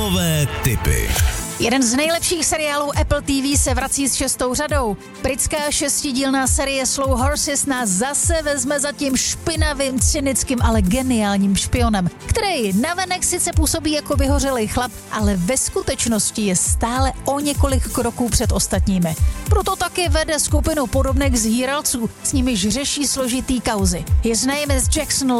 Filmové tipy. Jeden z nejlepších seriálů Apple TV se vrací s 6. řadou. Britská 6dílná série Slow Horses nás zase vezme za tím špinavým, cynickým, ale geniálním špionem, který navenek sice působí jako vyhořelej chlap, ale ve skutečnosti je stále o několik kroků před ostatními. Proto taky vede skupinu podobných zhýralců, s nimiž řeší složitý kauzy. His name is Jackson